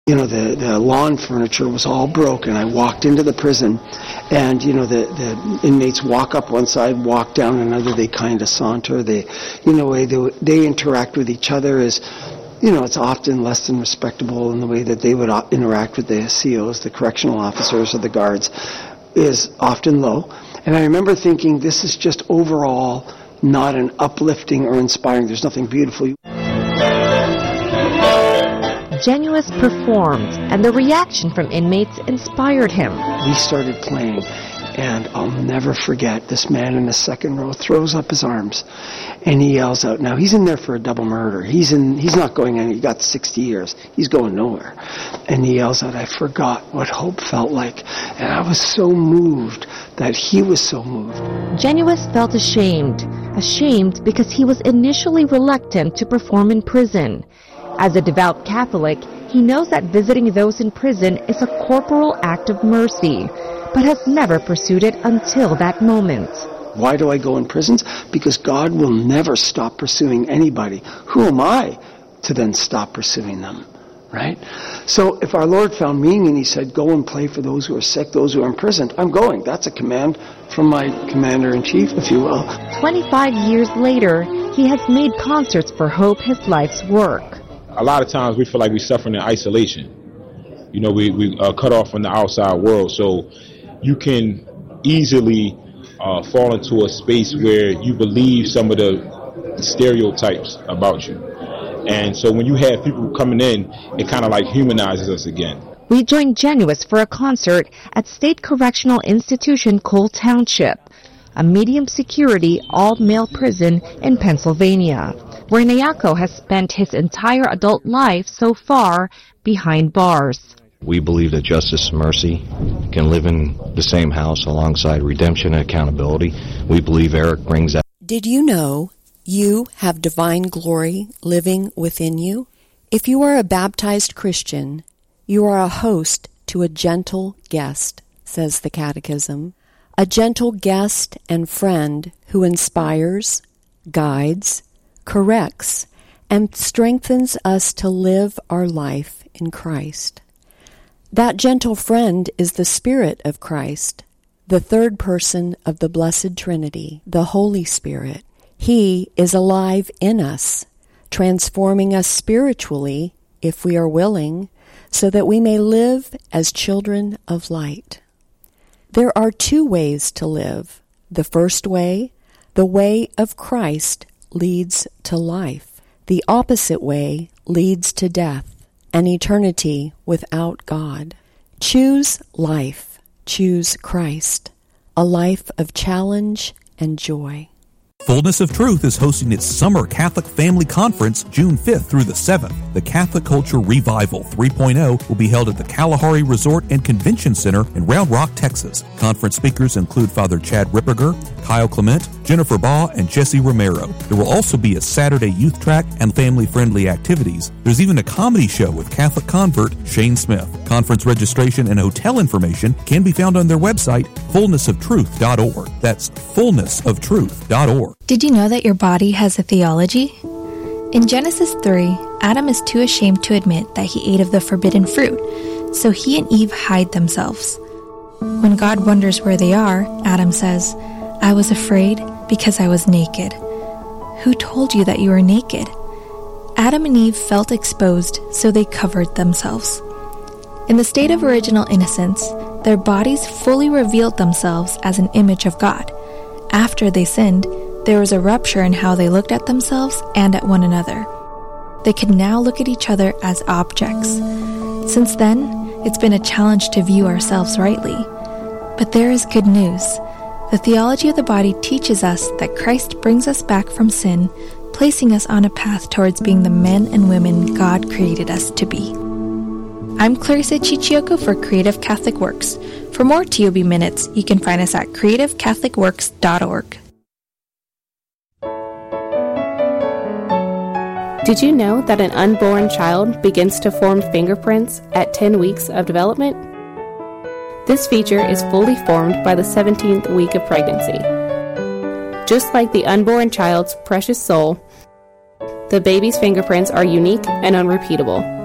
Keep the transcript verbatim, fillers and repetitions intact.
You know, the, the lawn furniture was all broken. I walked into the prison, and, you know, the, the inmates walk up one side, walk down another. They kind of saunter. They, you know, way they, they interact with each other is, you know, it's often less than respectable in the way that they would interact with the C Os, the correctional officers, or the guards, is often low. And I remember thinking, this is just overall not an uplifting or inspiring. There's nothing beautiful. Genuous performed, and the reaction from inmates inspired him. We started playing, and I'll never forget, this man in the second row throws up his arms, and he yells out, now he's in there for a double murder. He's in. He's not going in. He got sixty years. He's going nowhere. And he yells out, I forgot what hope felt like. And I was so moved that he was so moved. Genuous felt ashamed. Ashamed because he was initially reluctant to perform in prison. As a devout Catholic, he knows that visiting those in prison is a corporal act of mercy, but has never pursued it until that moment. Why do I go in prisons? Because God will never stop pursuing anybody. Who am I to then stop pursuing them, right? So if our Lord found meaning and he said, go and play for those who are sick, those who are imprisoned, I'm going. That's a command from my commander-in-chief, if you will. twenty-five years later, he has made concerts for Hope his life's work. A lot of times we feel like we're suffering in isolation. You know, we, we are cut off from the outside world. So you can easily uh, fall into a space where you believe some of the stereotypes about you. And so when you have people coming in, it kind of like humanizes us again. We joined Genuous for a concert at State Correctional Institution Cole Township, a medium-security, all-male prison in Pennsylvania, where Nyako has spent his entire adult life so far behind bars. We believe that justice and mercy can live in the same house alongside redemption and accountability. We believe Eric brings that. Did you know you have divine glory living within you? If you are a baptized Christian, you are a host to a gentle guest, says the Catechism. A gentle guest and friend who inspires, guides, corrects, and strengthens us to live our life in Christ. That gentle friend is the Spirit of Christ, the third person of the Blessed Trinity, the Holy Spirit. He is alive in us, transforming us spiritually, if we are willing, so that we may live as children of light. There are two ways to live. The first way, the way of Christ, leads to life. The opposite way leads to death, an eternity without God. Choose life. Choose Christ. A life of challenge and joy. Fullness of Truth is hosting its Summer Catholic Family Conference June fifth through the seventh. The Catholic Culture Revival three point oh will be held at the Kalahari Resort and Convention Center in Round Rock, Texas. Conference speakers include Father Chad Ripperger, Kyle Clement, Jennifer Baugh, and Jesse Romero. There will also be a Saturday youth track and family-friendly activities. There's even a comedy show with Catholic convert Shane Smith. Conference registration and hotel information can be found on their website, fullness of truth dot org. That's fullness of truth dot org. Did you know that your body has a theology? In Genesis three, Adam is too ashamed to admit that he ate of the forbidden fruit, so he and Eve hide themselves. When God wonders where they are, Adam says, I was afraid because I was naked. Who told you that you were naked? Adam and Eve felt exposed, so they covered themselves. In the state of original innocence, their bodies fully revealed themselves as an image of God. After they sinned, there was a rupture in how they looked at themselves and at one another. They could now look at each other as objects. Since then, it's been a challenge to view ourselves rightly. But there is good news. The theology of the body teaches us that Christ brings us back from sin, placing us on a path towards being the men and women God created us to be. I'm Clarissa Chichioko for Creative Catholic Works. For more T O B Minutes, you can find us at creative catholic works dot org. Did you know that an unborn child begins to form fingerprints at ten weeks of development? This feature is fully formed by the seventeenth week of pregnancy. Just like the unborn child's precious soul, the baby's fingerprints are unique and unrepeatable.